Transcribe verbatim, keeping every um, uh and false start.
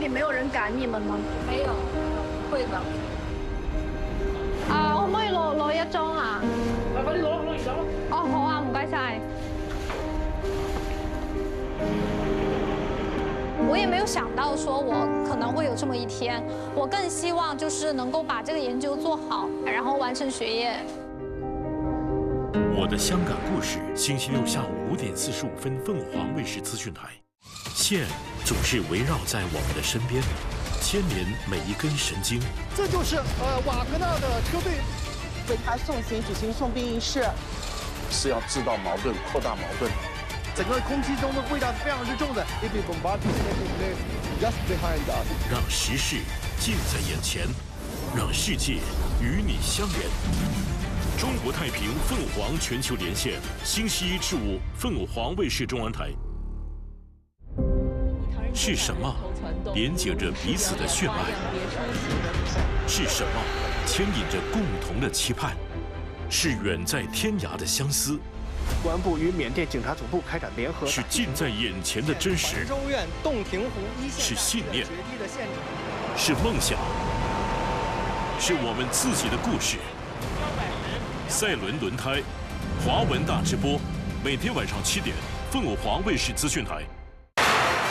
里没有人赶你们吗？ 沒有，不會的。 啊，可唔可以攞攞一張啊？ 快啲攞攞完走。 哦，好啊，唔該晒。我也沒有想到說我可能會有這麼一天，我更希望就是能夠把這個研究做好，然後完成學業。 我的香港故事，星期六下午五點四十五分，鳳凰衛視資訊台。線總是圍繞在我們的身邊，牽連每一根神經。 這就是呃瓦格納的車隊為他送行舉行送殯儀式， 是要製造矛盾、擴大矛盾。 整個空氣中的味道是非常之重的。Just behind us， 讓時事近在眼前，讓世界與你相連。中國太平鳳凰全球連線，星期一至五，鳳凰衛視中文台。是什麼連接着彼此的血脈？是什麼牽引着共同的期盼？是遠在天涯的相思。 公安部與緬甸警察總部開展聯合。 是近在眼前的真實。 中院洞庭湖一線。 是信念。是夢想。是我們自己的故事。賽輪輪胎，華文大直播，每天晚上七點，鳳凰衛視資訊台。